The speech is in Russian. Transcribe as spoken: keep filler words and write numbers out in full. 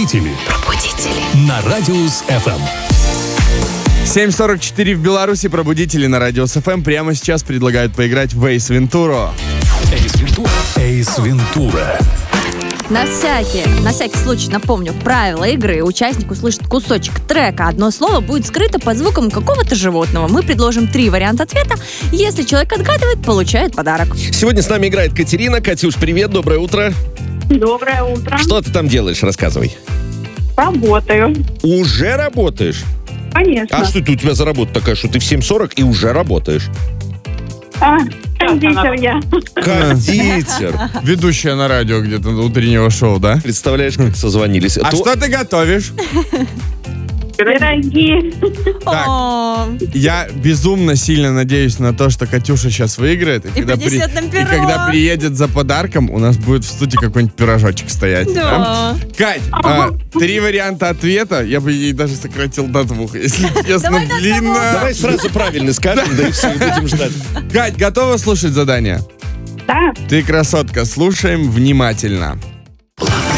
Пробудители. Пробудители. На Радиус эф эм. семь сорок четыре в Беларуси. Пробудители на Радиус эф эм прямо сейчас предлагают поиграть в Эйс Вентуру. Эйс Вентура. Эйс Вентура. На всякий, на всякий случай напомню правила игры. Участник услышит кусочек трека. Одно слово будет скрыто под звуком какого-то животного. Мы предложим три варианта ответа. Если человек отгадывает, получает подарок. Сегодня с нами играет Катерина. Катюш, привет, доброе утро. Доброе утро. Что ты там делаешь? Рассказывай. Работаю. Уже работаешь? Конечно. А что это у тебя за работа такая, что ты в семь сорок и уже работаешь? А, кондитер я. Кондитер. Ведущая на радио где-то утреннего шоу, да? Представляешь, как созвонились. А То- что ты готовишь? Пироги. Так. О, Я безумно сильно надеюсь на то, что Катюша сейчас выиграет. И принесет нам и пирог. когда приедет за подарком, у нас будет в студии какой-нибудь пирожочек стоять. Да. Кать, а, три варианта ответа. Я бы ей даже сократил до двух, если честно. Давай до Длинно. Давай сразу правильно скажем, да и все, и будем ждать. Кать, готова слушать задание? Да. Ты красотка, слушаем внимательно.